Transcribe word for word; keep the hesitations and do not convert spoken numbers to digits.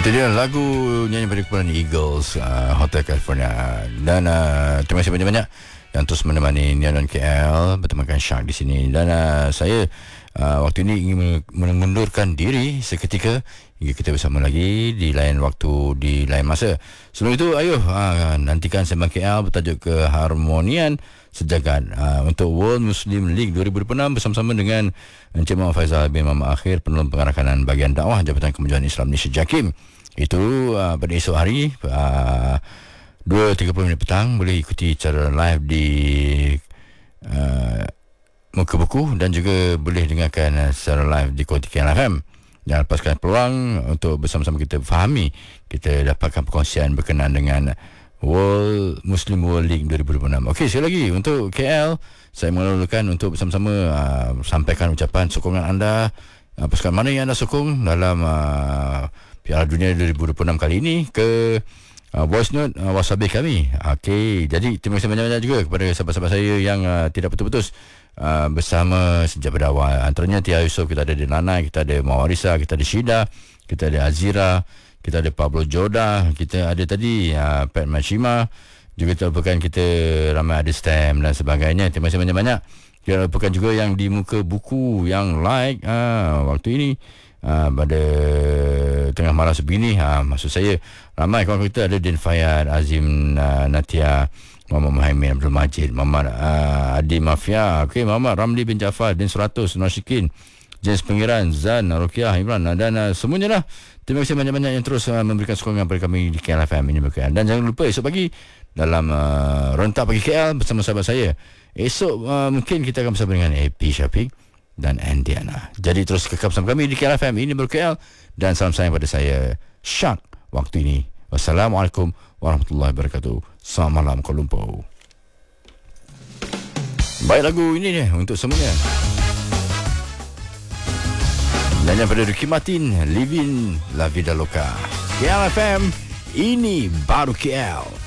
Itu dia lagu nyanyi pada kumpulan Eagles, uh, Hotel California. Dan uh, terima kasih banyak-banyak yang terus menemani Nianan K L bertemakan Shark di sini. Dan uh, saya uh, waktu ini ingin mengundurkan diri seketika hingga kita bersama lagi di lain waktu, di lain masa. Sebelum itu, ayo uh, nantikan Sembang K L bertajuk Keharmonian Sejagat uh, untuk World Muslim League dua ribu dua puluh enam bersama-sama dengan Encik Muhammad Faizal bin Muhammad Akhir, Penolong Pengarahkanan Bahagian Dakwah Jabatan Kemajuan Islam Malaysia JAKIM. Itu uh, pada esok hari uh, dua tiga puluh minit petang. Boleh ikuti secara live di uh, Muka Buku dan juga boleh dengarkan uh, secara live di Kota K L F M. Jangan lepaskan peluang untuk bersama-sama kita fahami, kita dapatkan perkongsian berkenaan dengan World Muslim World League dua ribu dua puluh enam. Okey, sekali lagi untuk K L, saya mengalurkan untuk bersama-sama uh, sampaikan ucapan sokongan anda. Uh, pasukan mana yang anda sokong dalam uh, Piala Dunia dua ribu dua puluh enam kali ini ke uh, voice note uh, WhatsApp kami. Okey, jadi terima kasih banyak-banyak juga kepada sahabat-sahabat saya yang uh, tidak putus-putus uh, bersama sejak berdawal. Antaranya Tia Yusof, kita ada di Lanai, kita ada Mawarisa, kita ada Syida, kita ada Azira, kita ada Pablo Joda, kita ada tadi uh, Pat Mashima, juga terlupakan kita ramai ada Stem dan sebagainya. Terima kasih banyak-banyak. Kita lupakan juga yang di Muka Buku yang like uh, waktu ini uh, pada tengah malam sebegini. Uh, maksud saya ramai kawan kita, ada Din Fayad, Azim uh, Natia, Muhammad Muhammad Abdul Majid, Muhammad uh, Adi Mafia, okay, Muhammad Ramli bin Jafar, Din Seratus, Nashikin, James Pengiran, Zan, Rukiah, Imran dan uh, semuanya lah. Terima kasih banyak-banyak yang terus uh, memberikan sokongan kepada kami di K L F M ini. Dan jangan lupa esok pagi dalam uh, Rentak Pagi K L bersama sahabat saya. Esok uh, mungkin kita akan bersama dengan A P Syafiq dan Andiana. Jadi terus kekal bersama kami di K L F M ini baru K L. Dan salam sayang pada saya Shark waktu ini. Wassalamualaikum warahmatullahi wabarakatuh. Selamat malam Kuala Lumpur. Baik, lagu ini ni untuk semuanya. Dan yang pada Ricky Martin, Living La Vida Loca. K L F M, ini baru K L.